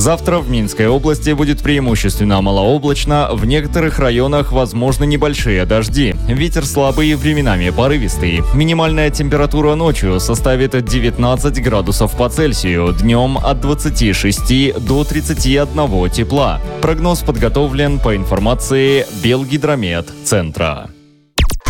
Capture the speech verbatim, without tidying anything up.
Завтра в Минской области будет преимущественно малооблачно, в некоторых районах возможны небольшие дожди. Ветер слабый, временами порывистый. Минимальная температура ночью составит девятнадцать градусов по Цельсию, днем от двадцати шести до тридцати одного тепла. Прогноз подготовлен по информации Белгидромет центра.